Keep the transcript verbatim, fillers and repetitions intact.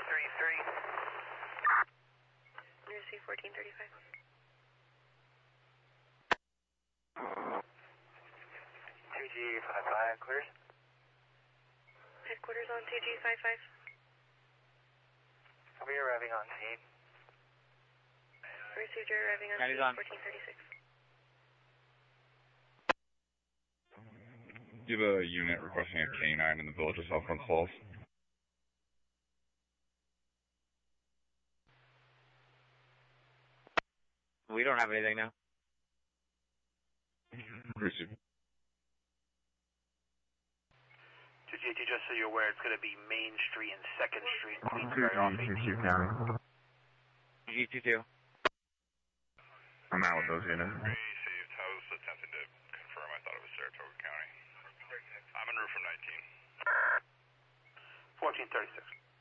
three three. Receive fourteen thirty-five. two G five five, clears. Headquarters on two G five five. I'll be arriving on scene. Received, you're arriving on County's scene, on. fourteen thirty-six. You have a unit requesting a K nine in the village of South Front Falls. We don't have anything now. Received. two G two, just so you're aware, it's going to be Main Street and second Street, Queensbury off eighteen County. G two two. I'm out with those units. Received. I was attempting to confirm. I thought it was Saratoga County. I'm en route from nineteen. fourteen thirty-six.